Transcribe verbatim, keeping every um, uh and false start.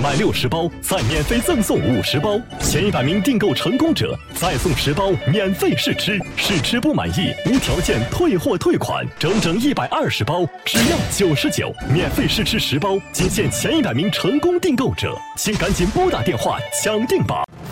买六十包再免费赠送五十包，前一百名订购成功者再送十包免费试吃，试吃不满意无条件退货退款，整整一百二十包只要九十九，免费试吃十包，仅限前一百名成功订购者，请赶紧拨打电话抢订吧。